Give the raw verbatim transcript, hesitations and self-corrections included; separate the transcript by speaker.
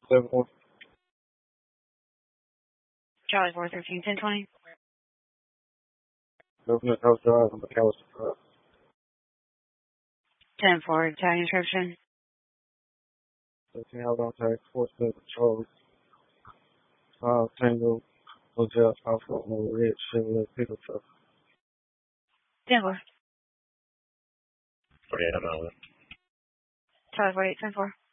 Speaker 1: seven one.
Speaker 2: Charlie four thirteen ten twenty.
Speaker 1: Government House Drive on McAllister Drive.
Speaker 2: ten four, tag inscription.
Speaker 1: thirteen Alabama Tag, four seven Charlie. five Tango, Hotel Alpha on a red Chevrolet pickup truck.
Speaker 2: ten four.
Speaker 3: forty-eight, I'm out.
Speaker 2: Charlie forty-eight ten four.